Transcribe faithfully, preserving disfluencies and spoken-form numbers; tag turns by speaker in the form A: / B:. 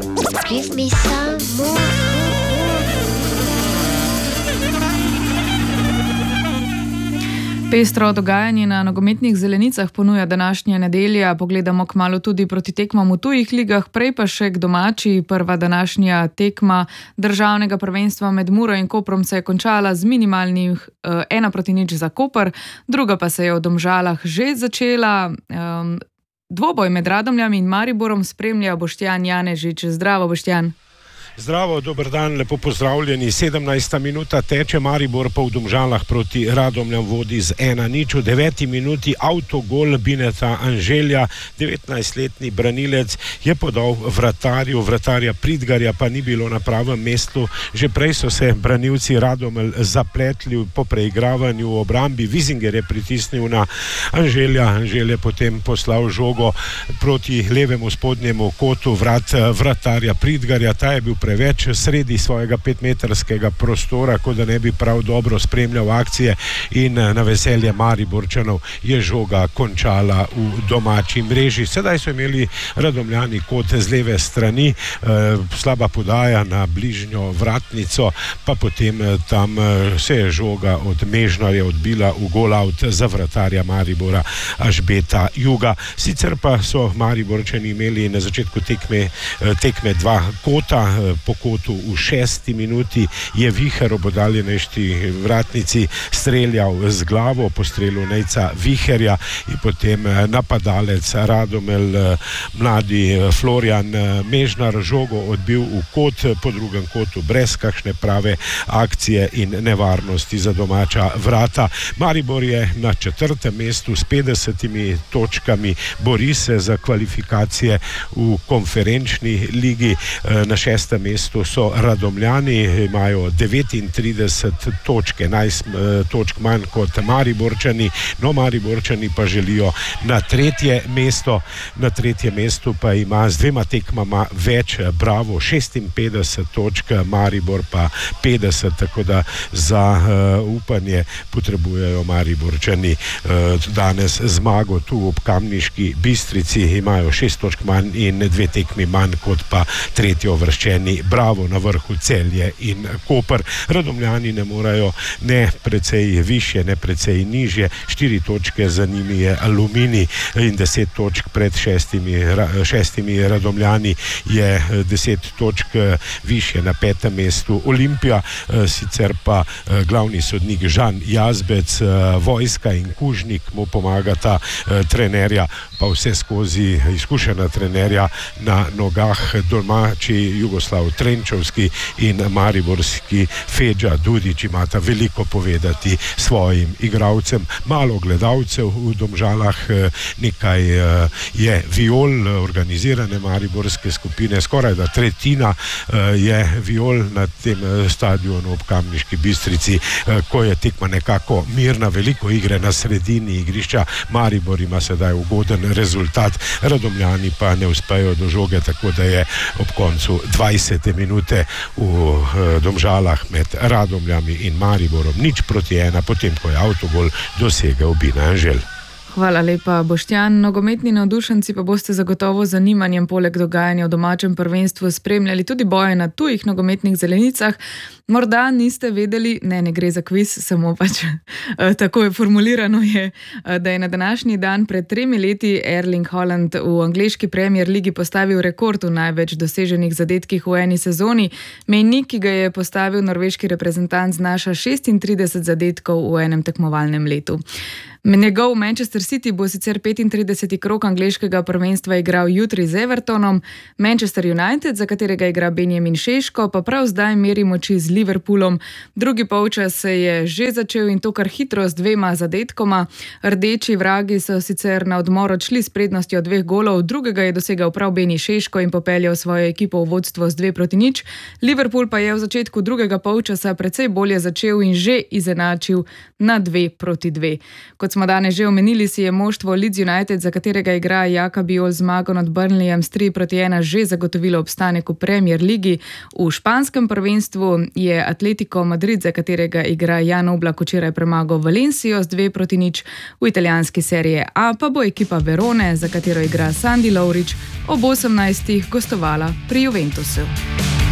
A: Give me some more.
B: Pestro dogajanje na nogometnih zelenicah ponuja današnja nedelja. Pogledamo kmalu tudi proti tekmam v tujih ligah, prej pa še k domači. Prva današnja tekma državnega prvenstva med Muro in Koprom se je končala z minimalnih uh, ena proti nič za Koper, druga pa se je v Domžalah že začela. Um, dvoboj med Radomljami in Mariborom spremlja Boštjan Janežič. Zdravo, Boštjan.
C: Zdravo, dober dan, lepo pozdravljeni. sedemnajsta minuta teče, Maribor pa v Domžalah proti Radomljam vodi z ena nič. V deveti minuti avtogol Bineta Anželja, devetnajstletni branilec, je podal vratarju, vratarja Pridgarja pa ni bilo na pravem mestu. Že prej so se branilci Radomelj zapletli po preigravanju v obrambi. Vizinger je pritisnil na Anželja, Anželj je potem poslal žogo proti levemu spodnjemu kotu vrat vratarja Pridgarja. Ta je bil preveč sredi svojega petmetrskega prostora, kot da ne bi prav dobro spremljal akcije, in na veselje Mariborčanov je žoga končala v domači mreži. Sedaj so imeli Radomljani kot z leve strani, e, slaba podaja na bližnjo vratnico, pa potem tam se je žoga od Mežnarja odbila v gol-out za vratarja Maribora Ažbeta Juga. Sicer pa so Mariborčani imeli na začetku tekme, tekme dva kota. Po kotu v šesti minuti je Viher ob oddaljenejši vratnici streljal z glavo po strelu Nejca Viherja in potem napadalec Radomelj, mladi Florjan Mežnar, žogo odbil v kot, po drugem kotu brez kakšne prave akcije in nevarnosti za domača vrata. Maribor je na četrtem mestu s petdesetimi točkami, bori se za kvalifikacije v konferenčni ligi. Na šestem mestu so Radomljani, imajo devetintrideset točk, enajst točk manj kot Mariborčani, no Mariborčani pa želijo na tretje mesto. Na tretje mestu pa ima z dvema tekmama več Bravo, šestinpetdeset točk, Maribor pa petdeset, tako da za uh, upanje potrebujejo Mariborčani uh, danes zmago tu ob Kamniški Bistrici, imajo šest točk manj in dve tekmi manj kot pa tretjeuvrščeni Bravo, na vrhu Celje in Koper. Radomljani ne morajo ne precej više, ne precej nižje. Štiri točke za njimi je Aluminij in deset točk pred šestimi, šestimi Radomljani je deset točk više na petem mestu Olimpija, sicer pa glavni sodnik Žan Jazbec, Vojska in Kužnik mu pomagata, trenerja pa vse skozi izkušena trenerja na nogah, domači Jugoslav Trenčovski in mariborski Fedža Dudić imata veliko povedati svojim igralcem. Malo gledalcev v Domžalah, nekaj je viol organizirane mariborske skupine, skoraj da tretjina je viol na tem stadionu ob Kamniški Bistrici, ko je tekma nekako mirna, veliko igre na sredini igrišča. Maribor ima sedaj ugoden rezultat, Radomljani pa ne uspejo do žoge, tako da je ob koncu dvajsete minute v Domžalah med Radomljami in Mariborom nič proti ena, potem ko je avtogol dosegel Bina Anželj.
B: Hvala lepa, Boštjan. Nogometni navdušenci pa boste zagotovo z zanimanjem poleg dogajanja v domačem prvenstvu spremljali tudi boje na tujih nogometnih zelenicah. Morda niste vedeli, ne, ne gre za kviz, samo pač tako je formulirano, je, da je na današnji dan pred tremi leti Erling Haaland v angleški Premier ligi postavil rekord v največ doseženih zadetkih v eni sezoni. Mejnik, ki ga je postavil norveški reprezentant, znaša šestintrideset zadetkov v enem tekmovalnem letu. Njegov Manchester City bo sicer petintrideseti krog angleškega prvenstva igral jutri z Evertonom, Manchester United, za katerega igra Benjamin Šeško, pa prav zdaj meri moči z Liverpoolom. Drugi polčas se je že začel in to kar hitro z dvema zadetkoma. Rdeči vragi so sicer na odmor odšli s prednostjo dveh golov, drugega je dosegal prav Beni Šeško in popeljal svojo ekipo v vodstvo z dve proti nič. Liverpool pa je v začetku drugega polčasa precej bolje začel in že izenačil na dve proti dve. Kot smo danes že omenili, si je moštvo Leeds United, za katerega igra Jaka Bijol zmago nad Burnleyjem s tri proti ena, že zagotovilo obstanek v Premier Ligi. V španskem prvenstvu je Atletico Madrid, za katerega igra Jan Oblak, včeraj premagal Valencijo z dve proti nič. V italijanski seriji A pa bo ekipa Verone, za katero igra Sandi Lovrič, ob osemnajstih gostovala pri Juventusu.